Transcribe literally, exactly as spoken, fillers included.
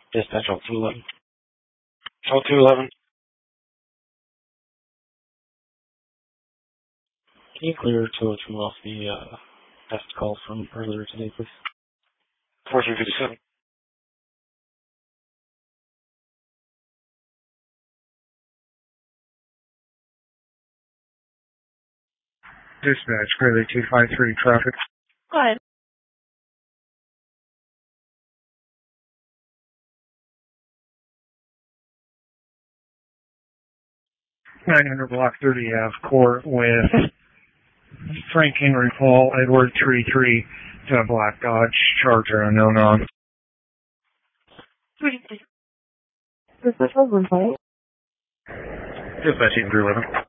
Dispatch all two eleven. all two eleven. Can you clear two oh two off the uh, test call from earlier today, please? four three two seven. Dispatch, Greeley two five three, traffic. Go ahead. nine hundred block thirty Ave Court with Frank Henry Paul Edward three three to Black Dodge Charger unknown on. Dispatch, husband, Dispatch eight three eleven.